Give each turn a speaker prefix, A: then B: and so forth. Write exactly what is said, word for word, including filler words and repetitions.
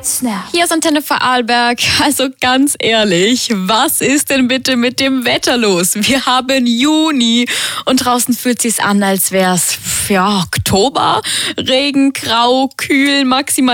A: Snap.
B: Hier ist Antenne Vorarlberg. Also ganz ehrlich, was ist denn bitte mit dem Wetter los? Wir haben Juni und draußen fühlt sich's an, als wär's ja Oktober. Regen, grau, kühl, maximal